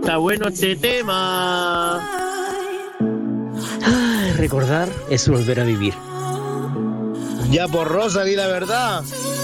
está bueno este tema. Recordar es volver a vivir. Ya por Rosa, di la verdad.